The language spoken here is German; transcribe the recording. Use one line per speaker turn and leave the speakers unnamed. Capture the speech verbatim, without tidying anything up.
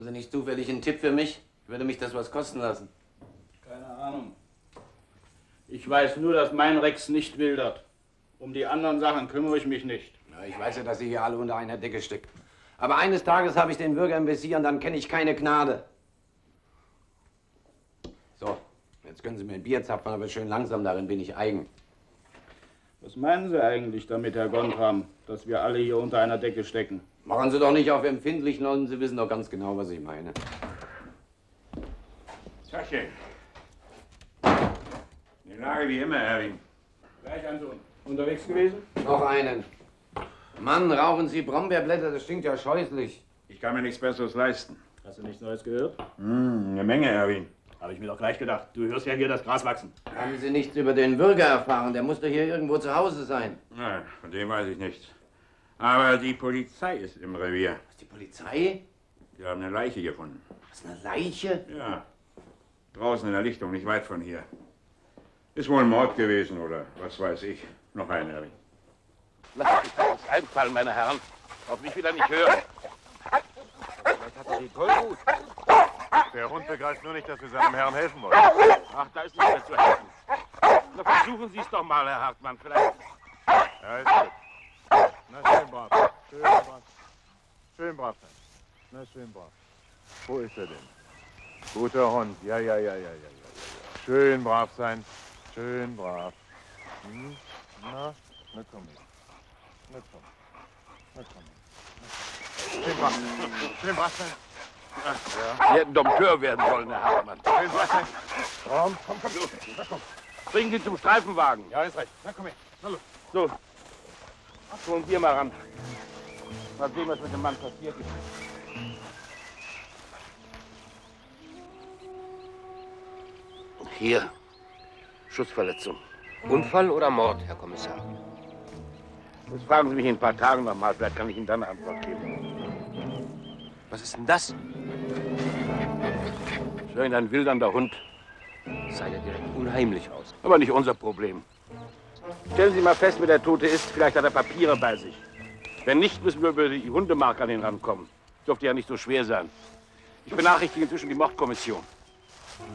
Haben Sie nicht zufällig einen Tipp für mich? Würde mich das was kosten lassen?
Keine Ahnung. Ich weiß nur, dass mein Rex nicht wildert. Um die anderen Sachen kümmere ich mich nicht.
Ja, ich weiß ja, dass Sie hier alle unter einer Decke stecken. Aber eines Tages habe ich den Bürger im Visier und dann kenne ich keine Gnade. So, jetzt können Sie mir ein Bier zapfen, aber schön langsam, darin bin ich eigen.
Was meinen Sie eigentlich damit, Herr Gontram, dass wir alle hier unter einer Decke stecken?
Machen Sie doch nicht auf empfindlich, und Sie wissen doch ganz genau, was ich meine.
Tachchen. Die Lage wie immer, Erwin.
Gleich, Anton. Unterwegs gewesen?
Noch einen. Mann, rauchen Sie Brombeerblätter, das stinkt ja scheußlich.
Ich kann mir nichts Besseres leisten.
Hast du nichts Neues gehört?
Hm, eine Menge, Erwin.
Habe ich mir doch gleich gedacht. Du hörst ja hier das Gras wachsen.
Haben Sie nichts über den Bürger erfahren? Der muss doch hier irgendwo zu Hause sein.
Nein, von dem weiß ich nichts. Aber die Polizei ist im Revier.
Was, die Polizei?
Die haben eine Leiche gefunden.
Was, eine Leiche?
Ja. Draußen in der Lichtung, nicht weit von hier. Ist wohl ein Mord gewesen oder was weiß ich. Noch ein, Erwin.
Lasst euch das einfallen, meine Herren. Auf mich wieder nicht hören. Vielleicht hat er die Tollwut.
Der Hund begreift nur nicht, dass wir seinem Herrn helfen wollen.
Ach, da ist nicht mehr zu helfen. Na, versuchen Sie es doch mal, Herr Hartmann. Vielleicht.
Ja, ist gut. Na, schön brav. Schön brav. Schön brav sein. Na, schön brav. Wo ist er denn? Guter Hund. Ja, ja, ja, ja, ja, ja. ja. Schön brav sein. Schön brav. Hm? Na, na komm her. Na komm. Na komm. Schön brav. Schön brav sein.
Sie hätten Dompteur werden sollen, Herr Hartmann.
Schön brav sein. Komm, komm, komm. Na komm.
Bringen Sie zum Streifenwagen.
Ja, ist recht. Na komm her. Na los.
So. Holen wir mal ran. Mal sehen, was mit dem Mann passiert ist. Hier. Schussverletzung.
Unfall oder Mord, Herr Kommissar?
Das fragen Sie mich in ein paar Tagen nochmal. Vielleicht kann ich Ihnen dann eine Antwort geben.
Was ist denn das?
So ein wildernder Hund.
Sah ja direkt unheimlich aus.
Aber nicht unser Problem. Stellen Sie mal fest, wer der Tote ist. Vielleicht hat er Papiere bei sich. Wenn nicht, müssen wir über die Hundemarke an ihn rankommen. Dürfte ja nicht so schwer sein. Ich benachrichtige inzwischen die Mordkommission.